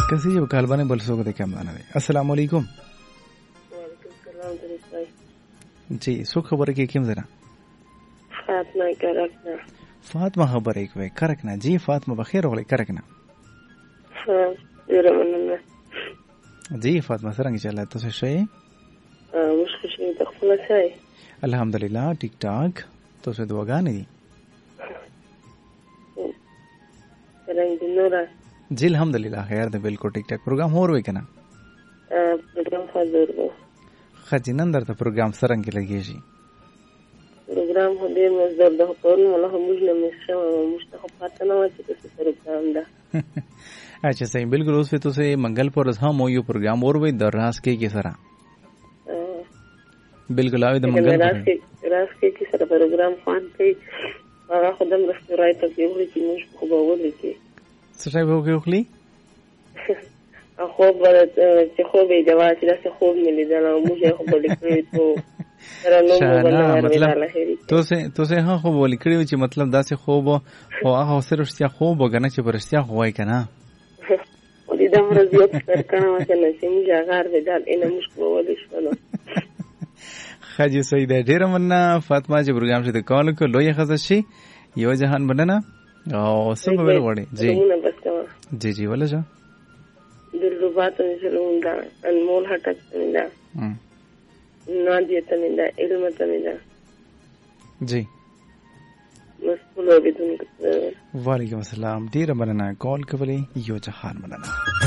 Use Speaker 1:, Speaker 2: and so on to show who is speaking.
Speaker 1: کسی جو کالبانه بل سو کو د کم نه. السلام علیکم.
Speaker 2: وعلیکم السلام درسته.
Speaker 1: جی سو خبره کې کوم زرا
Speaker 2: فاطمه کرکنا.
Speaker 1: فاطمه خبره کوي کرکنا. جی فاطمه بخیر وغلی کرکنا.
Speaker 2: ډیره مننه.
Speaker 1: جی فاطمه څنګه چاله تاسو شئ؟
Speaker 2: مشکل د خپل شئ؟
Speaker 1: الحمدلله ټیک ټاک. تاسو دعاګانې دي؟
Speaker 2: څنګه دي نورا؟
Speaker 1: جی الحمدلله خیر ده بالکل ټیک ټاک. پروګرام هور وای کنه؟
Speaker 2: پروګرام حاضر وو.
Speaker 1: خجنن درته پروګرام څنګه لګیږي؟
Speaker 2: پروګرام هو ډیر مزدار ده په نو له موږ نه مشه مشتاق پاتنه و چې څه پروګرام ده.
Speaker 1: अच्छा सही बिल्कुल उस पे तो से मंगल पर हम हो यो प्रोग्राम और वही दरास के सरा बिल्कुल आवे द मंगल
Speaker 2: रास के सरा प्रोग्राम फान पे هغه خدام رستورای ته یو چې موږ خو به ولګي
Speaker 1: څه به وکړي
Speaker 2: خو به چې خو به جواب چې دا خو ملي دا موږ خو به لیکو ته
Speaker 1: تو سے हाँ خوب बोली कड़ी हुई मतलब दा से خوब हो आह से रस्तिया خوब गना चे परस्तिया हुआ ही कना
Speaker 2: और इधर मर्जियत करना मतलब से मुझे आगार बेदाल इन्हें मुश्किल वाली शोनो
Speaker 1: खाजी सही दे ढेर मन्ना फातिमा जी प्रोग्राम से तो कॉल को लोये खजशी यो जहान बनना और सब बेल वड़े जी जी जी वाला जा
Speaker 2: दिल रुबात में चलूँगा अनमोल हटक मिला नादिया तमिंदा इल्म तमिंदा
Speaker 1: जी
Speaker 2: मस्कुल भी तुम
Speaker 1: वालेकुम अस्सलाम ढेर मनना कॉल कवले यो जहान मनना